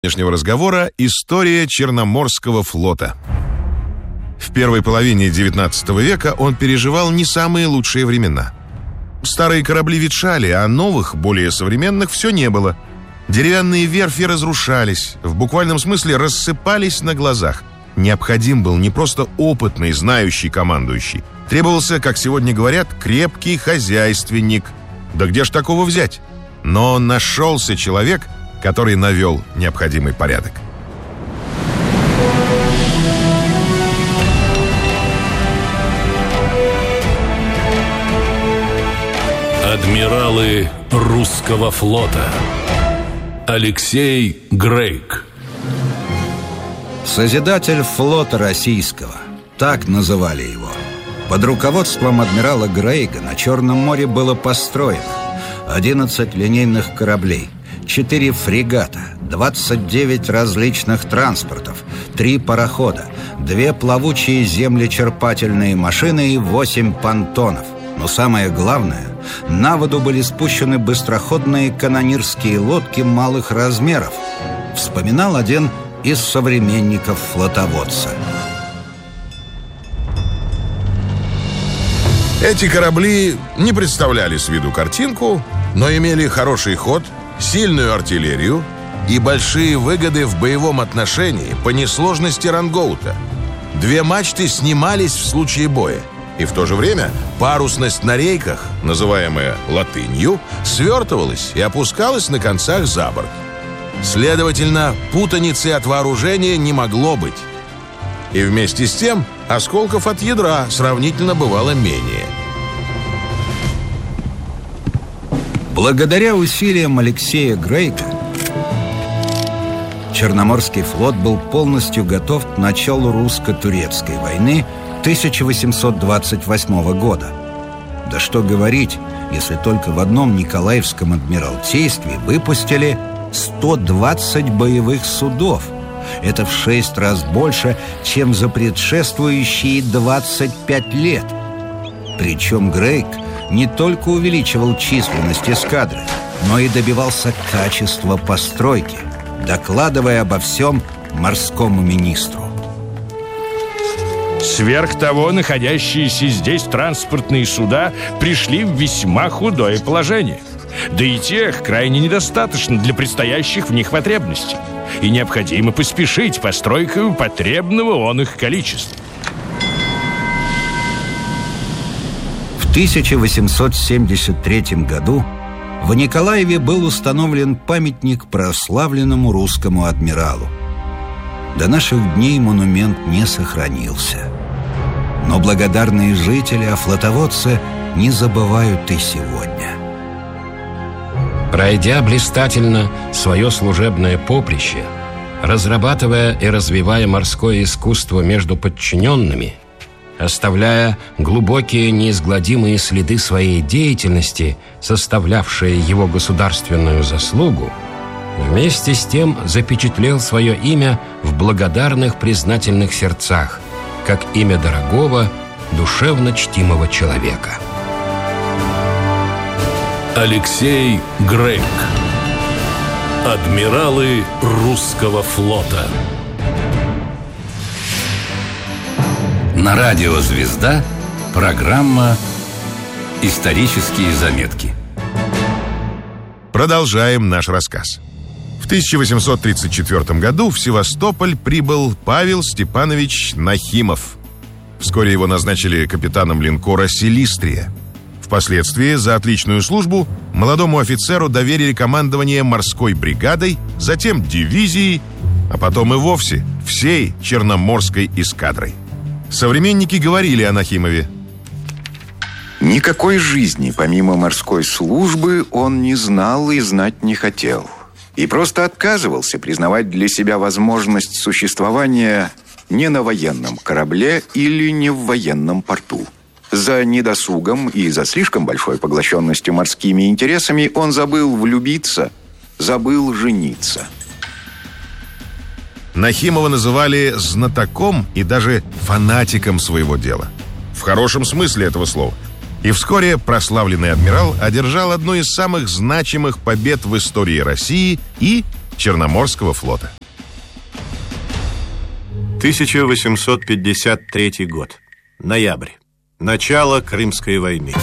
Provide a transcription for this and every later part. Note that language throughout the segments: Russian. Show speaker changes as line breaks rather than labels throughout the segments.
Сегодняшнего разговора – история Черноморского флота. В первой половине XIX века он переживал не самые лучшие времена. Старые корабли ветшали, а новых, более современных, все не было. Деревянные верфи разрушались, в буквальном смысле рассыпались на глазах. Необходим был не просто опытный, знающий командующий. Требовался, как сегодня говорят, крепкий хозяйственник. Да где ж такого взять? Но нашелся человек, который навел необходимый порядок.
Адмиралы русского флота. Алексей Грейк.
Созидатель флота российского. Так называли его. Под руководством адмирала Грейга на Черном море было построено 11 линейных кораблей, 4 фрегата, 29 различных транспортов, 3 парохода, 2 плавучие землечерпательные машины и 8 понтонов. Но самое главное, на воду были спущены быстроходные канонирские лодки малых размеров, вспоминал один из современников флотоводца.
Эти корабли не представляли с виду картинку, но имели хороший ход, сильную артиллерию и большие выгоды в боевом отношении по несложности рангоута. 2 мачты снимались в случае боя, и в то же время парусность на рейках, называемая латынью, свертывалась и опускалась на концах за борт. Следовательно, путаницы от вооружения не могло быть. И вместе с тем осколков от ядра сравнительно бывало менее.
Благодаря усилиям Алексея Грейка Черноморский флот был полностью готов к началу русско-турецкой войны 1828 года. Да что говорить, если только в одном Николаевском адмиралтействе выпустили 120 боевых судов. Это в 6 раз больше, чем за предшествующие 25 лет. Причем Грейк не только увеличивал численность эскадры, но и добивался качества постройки, докладывая обо всем морскому министру.
Сверх того, находящиеся здесь транспортные суда пришли в весьма худое положение. Да и тех крайне недостаточно для предстоящих в них потребностей. И необходимо поспешить постройкой потребного он их количества.
В 1873 году в Николаеве был установлен памятник прославленному русскому адмиралу. До наших дней монумент не сохранился. Но благодарные жители о флотоводце не забывают и сегодня.
Пройдя блистательно свое служебное поприще, разрабатывая и развивая морское искусство между подчиненными, оставляя глубокие неизгладимые следы своей деятельности, составлявшие его государственную заслугу, вместе с тем запечатлел свое имя в благодарных признательных сердцах, как имя дорогого, душевно чтимого человека.
Алексей Грейк. Адмиралы русского флота.
На радио «Звезда» программа «Исторические заметки».
Продолжаем наш рассказ. В 1834 году в Севастополь прибыл Павел Степанович Нахимов. Вскоре его назначили капитаном линкора «Силистрия». Впоследствии за отличную службу молодому офицеру доверили командование морской бригадой, затем дивизией, а потом и вовсе всей Черноморской эскадрой. Современники говорили о Нахимове:
никакой жизни помимо морской службы он не знал и знать не хотел. И просто отказывался признавать для себя возможность существования не на военном корабле или не в военном порту. За недосугом и за слишком большой поглощенностью морскими интересами он забыл влюбиться, забыл жениться.
Нахимова называли знатоком и даже фанатиком своего дела. В хорошем смысле этого слова. И вскоре прославленный адмирал одержал одну из самых значимых побед в истории России и Черноморского флота.
1853 год. Ноябрь. Начало Крымской войны.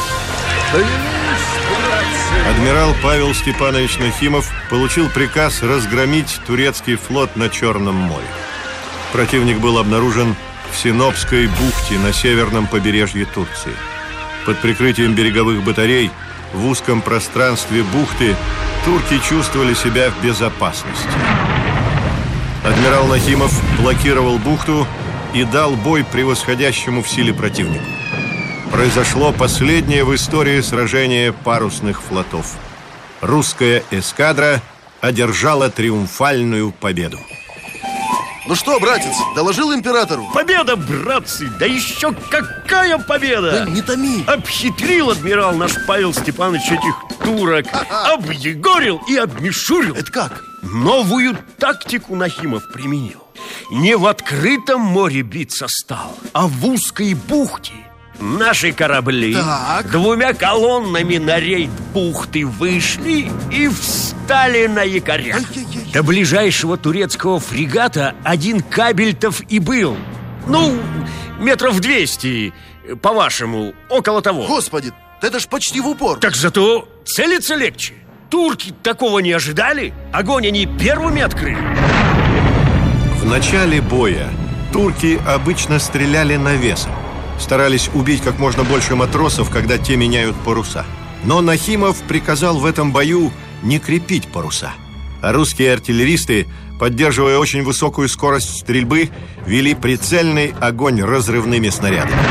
Адмирал Павел Степанович Нахимов получил приказ разгромить турецкий флот на Черном море. Противник был обнаружен в Синопской бухте на северном побережье Турции. Под прикрытием береговых батарей в узком пространстве бухты турки чувствовали себя в безопасности. Адмирал Нахимов блокировал бухту и дал бой превосходящему в силе противнику. Произошло последнее в истории сражение парусных флотов. Русская эскадра одержала триумфальную победу.
Ну что, братец, доложил императору?
Победа, братцы! Да еще какая победа!
Да не томи!
Обхитрил адмирал наш Павел Степанович этих турок, объегорил и обмешурил.
Это как?
Новую тактику Нахимов применил. Не в открытом море биться стал, а в узкой бухте. Наши корабли двумя колоннами на рейд бухты вышли и встали на якорях. До ближайшего турецкого фрегата один кабельтов и был. Ну, метров 200, по-вашему, около того.
Господи, это ж почти в упор.
Так зато целиться легче. Турки такого не ожидали. Огонь они первыми открыли.
В начале боя турки обычно стреляли навесом. Старались убить как можно больше матросов, когда те меняют паруса. Но Нахимов приказал в этом бою не крепить паруса. А русские артиллеристы, поддерживая очень высокую скорость стрельбы, вели прицельный огонь разрывными снарядами.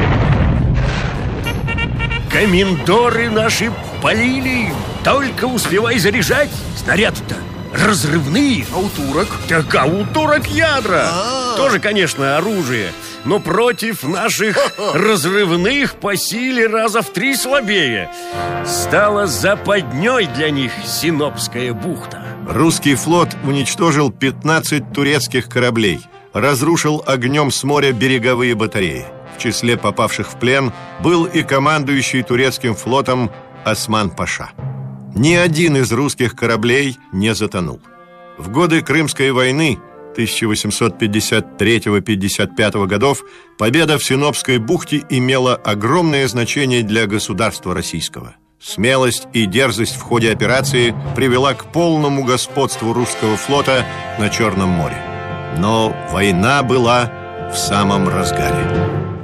Комендоры наши полили, только успевай заряжать. Снаряды-то разрывные.
А у турок?
Так, а у турок ядра. Тоже, конечно, оружие, но против наших разрывных по силе раза в 3 слабее. Стала западней для них Синопская бухта.
Русский флот уничтожил 15 турецких кораблей, разрушил огнем с моря береговые батареи. В числе попавших в плен был и командующий турецким флотом Осман-паша. Ни один из русских кораблей не затонул. В годы Крымской войны 1853-55 годов победа в Синопской бухте имела огромное значение для государства российского. Смелость и дерзость в ходе операции привела к полному господству русского флота на Черном море. Но война была в самом разгаре.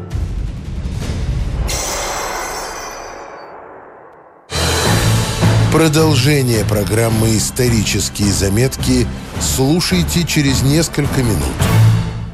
Продолжение программы «Исторические заметки» слушайте через несколько минут.